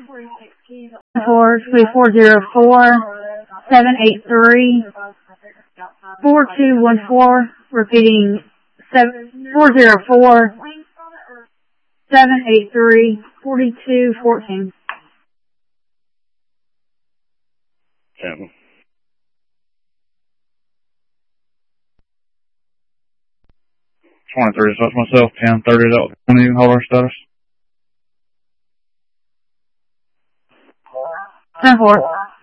404-783-4214, repeating 404-783-4214. Yeah. 23, so that's myself, 1030, that was one of you hold our status. 10-4.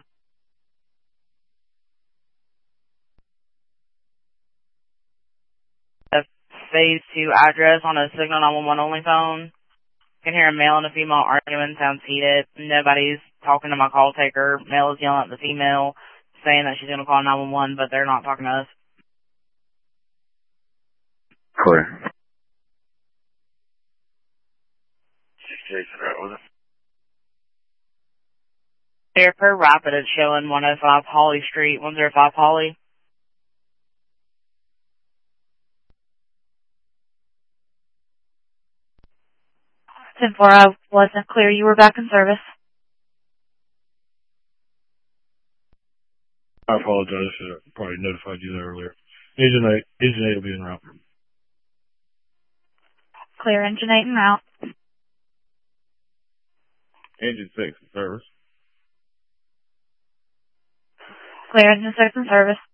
Phase 2 address on a Signal 911 only phone. Can hear a male and a female arguing, sounds heated. Nobody's talking to my call taker. Male is yelling at the female, saying that she's going to call 911, but they're not talking to us. Correct. 68, right with it. Airport Rapid is showing 105 Holly Street, 105 Holly. 10-4, I wasn't clear. You were back in service. I apologize. I probably notified you there earlier. Engine 8 will be en route. Clear, engine 8 en route. Engine 6 in service. Clear, engine 6 in service.